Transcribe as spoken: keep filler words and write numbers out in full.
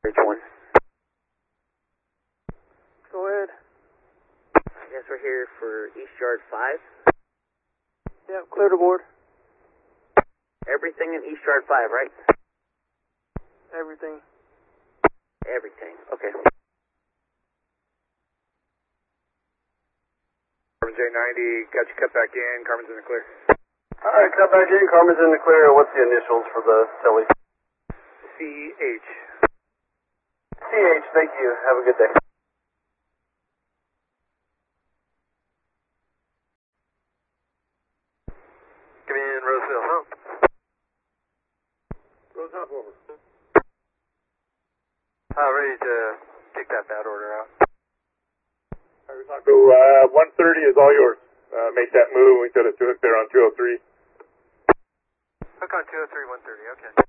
Bridge one. Go ahead. I guess we're here for East Yard five. Yeah, clear the board. Everything in East Yard five, right? Everything. Everything, okay. Carmen J ninety, got you cut back in, Carmen's in the clear. Alright, cut back in, Carmen's in the clear. What's the initials for the telly? C H. C H, thank you. Have a good day. Come in, Roseville, hump. Rose Hump, over. Uh, ready to kick that bad order out. So, uh, one thirty is all yours. Uh, make that move. We set it to it there on two oh three. Hook on two oh three, one thirty, okay.